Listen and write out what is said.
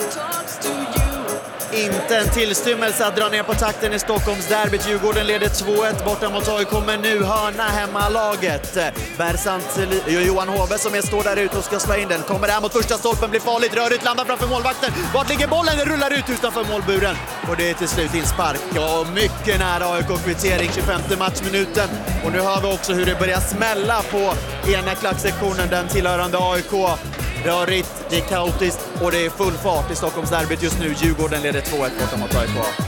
Inte en tillstymmelse att dra ner på takten i Stockholms derbyt. Djurgården leder 2-1 borta mot AIK, men nu hörna hemmalaget. Bersant Johan Hove som står där ute och ska slå in den. Kommer där mot första stolpen, blir farligt, rörigt, landar framför målvakten. Vart ligger bollen? Den rullar ut utanför målburen. Och det är till slut inspark. Och mycket nära AIK-kvittering, 25 matchminuten. Och nu hör vi också hur det börjar smälla på ena klacksektionen, den tillhörande AIK. Rörigt, det är kaotiskt och det är full fart i Stockholms derbyt just nu. Djurgården leder 2-1 borta mot AIK.